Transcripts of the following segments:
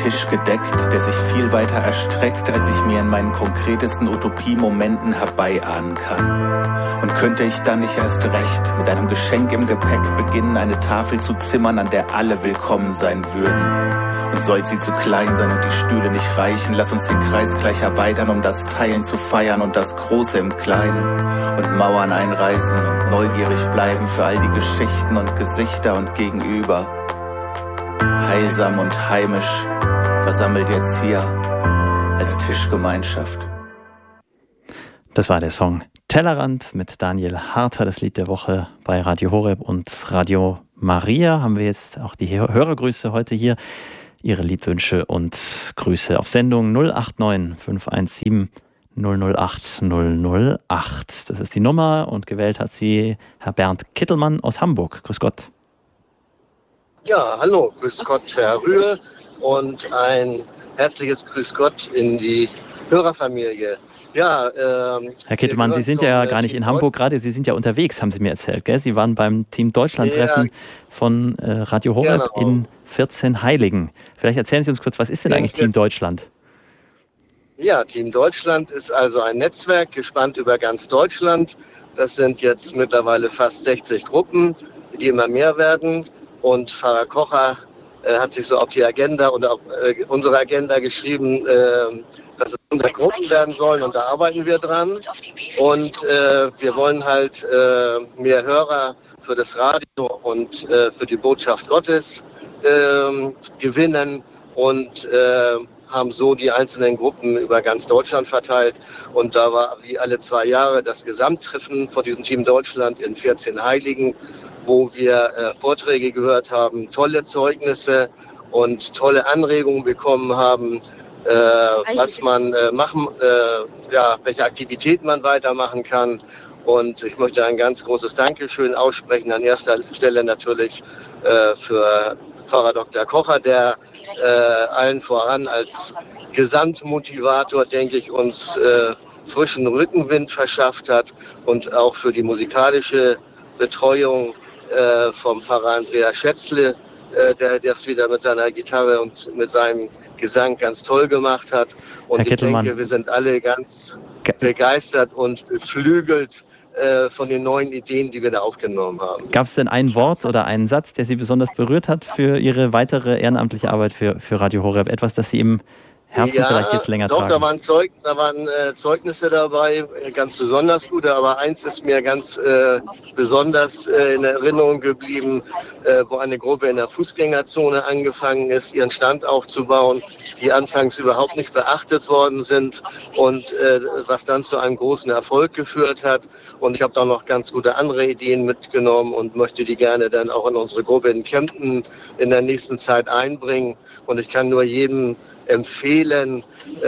Tisch gedeckt, der sich viel weiter erstreckt, als ich mir in meinen konkretesten Utopiemomenten herbeiahnen kann. Und könnte ich dann nicht erst recht mit einem Geschenk im Gepäck beginnen, eine Tafel zu zimmern, an der alle willkommen sein würden. Und soll sie zu klein sein und die Stühle nicht reichen, lass uns den Kreis gleich erweitern, um das Teilen zu feiern und das Große im Kleinen. Und Mauern einreißen und neugierig bleiben für all die Geschichten und Gesichter und Gegenüber. Heilsam und heimisch, versammelt jetzt hier als Tischgemeinschaft. Das war der Song Tellerrand mit Daniel Harter, das Lied der Woche bei Radio Horeb und Radio Maria. Haben wir jetzt auch die Hörergrüße heute hier. Ihre Liedwünsche und Grüße auf Sendung 089 517 008 008. Das ist die Nummer und gewählt hat sie Herr Bernd Kittelmann aus Hamburg. Grüß Gott. Ja, hallo, grüß Gott, Herr Rühl, und ein herzliches Grüß Gott in die Hörerfamilie. Ja, Herr Kittelmann, Sie sind ja gar nicht in Hamburg gerade, Sie sind ja unterwegs, haben Sie mir erzählt, gell? Sie waren beim Team Deutschland-Treffen von Radio Horeb in 14 Heiligen. Vielleicht erzählen Sie uns kurz, was ist denn eigentlich Team Deutschland? Ja, Team Deutschland ist also ein Netzwerk, gespannt über ganz Deutschland. Das sind jetzt mittlerweile fast 60 Gruppen, die immer mehr werden. Und Pfarrer Kocher hat sich so auf die Agenda und auf unsere Agenda geschrieben, dass es 100 Gruppen werden sollen, und da arbeiten wir dran. Und wir wollen halt mehr Hörer für das Radio und für die Botschaft Gottes gewinnen und haben so die einzelnen Gruppen über ganz Deutschland verteilt. Und da war wie alle 2 Jahre das Gesamttreffen von diesem Team Deutschland in 14 Heiligen, wo wir Vorträge gehört haben, tolle Zeugnisse und tolle Anregungen bekommen haben, was man welche Aktivitäten man weitermachen kann. Und ich möchte ein ganz großes Dankeschön aussprechen, an erster Stelle natürlich für Pfarrer Dr. Kocher, der allen voran als Gesamtmotivator, denke ich, uns frischen Rückenwind verschafft hat, und auch für die musikalische Betreuung vom Pfarrer Andreas Schätzle, der das wieder mit seiner Gitarre und mit seinem Gesang ganz toll gemacht hat. Und ich denke, wir sind alle ganz begeistert und beflügelt von den neuen Ideen, die wir da aufgenommen haben. Gab es denn ein Wort oder einen Satz, der Sie besonders berührt hat für Ihre weitere ehrenamtliche Arbeit für Radio Horeb? Etwas, das Sie im Herzen vielleicht jetzt länger tragen? Da waren Zeugnisse dabei, ganz besonders gute, aber eins ist mir ganz besonders in Erinnerung geblieben, wo eine Gruppe in der Fußgängerzone angefangen ist, ihren Stand aufzubauen, die anfangs überhaupt nicht beachtet worden sind und was dann zu einem großen Erfolg geführt hat. Und ich habe da noch ganz gute andere Ideen mitgenommen und möchte die gerne dann auch in unsere Gruppe in Kempten in der nächsten Zeit einbringen. Und ich kann nur jedem empfehlen,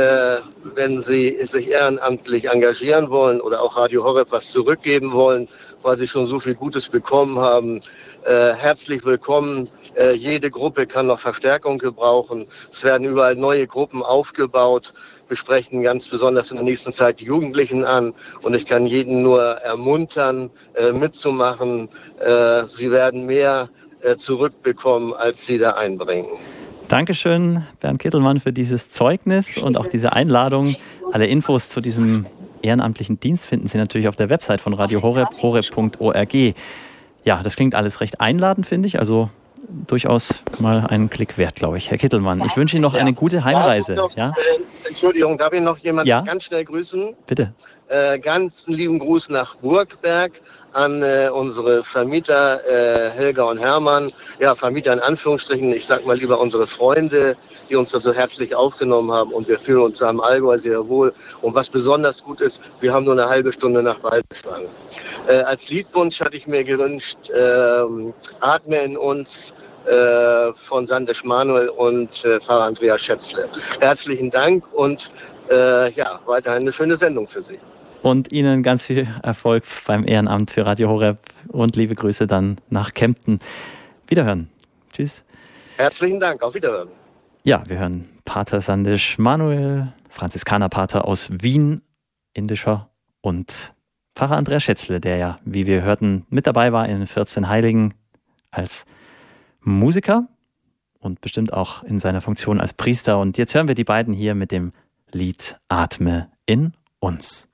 wenn Sie sich ehrenamtlich engagieren wollen oder auch Radio Horeb was zurückgeben wollen, weil Sie schon so viel Gutes bekommen haben. Herzlich willkommen. Jede Gruppe kann noch Verstärkung gebrauchen. Es werden überall neue Gruppen aufgebaut. Wir sprechen ganz besonders in der nächsten Zeit die Jugendlichen an. Und ich kann jeden nur ermuntern, mitzumachen. Sie werden mehr zurückbekommen, als Sie da einbringen. Dankeschön, Bernd Kittelmann, für dieses Zeugnis und auch diese Einladung. Alle Infos zu diesem ehrenamtlichen Dienst finden Sie natürlich auf der Website von Radio Horeb, horeb.org. Ja, das klingt alles recht einladend, finde ich. Also durchaus mal einen Klick wert, glaube ich. Herr Kittelmann, ich wünsche Ihnen noch eine gute Heimreise. Entschuldigung, darf ich noch jemanden ganz schnell grüßen? Bitte. Ganz lieben Gruß nach Burgberg an unsere Vermieter Helga und Hermann. Ja, Vermieter in Anführungsstrichen, ich sag mal lieber unsere Freunde, die uns da so herzlich aufgenommen haben, und wir fühlen uns da im Allgäu sehr wohl. Und was besonders gut ist, wir haben nur eine halbe Stunde nach Waldschwang. Als Liedwunsch hatte ich mir gewünscht, Atme in uns von Sandesh Manuel und Pfarrer Andreas Schätzle. Herzlichen Dank und weiterhin eine schöne Sendung für Sie. Und Ihnen ganz viel Erfolg beim Ehrenamt für Radio Horeb und liebe Grüße dann nach Kempten. Wiederhören. Tschüss. Herzlichen Dank. Auf Wiederhören. Ja, wir hören Pater Sandesh Manuel, Franziskanerpater aus Wien, indischer, und Pfarrer Andreas Schätzle, der ja, wie wir hörten, mit dabei war in 14 Heiligen als Musiker und bestimmt auch in seiner Funktion als Priester. Und jetzt hören wir die beiden hier mit dem Lied Atme in uns.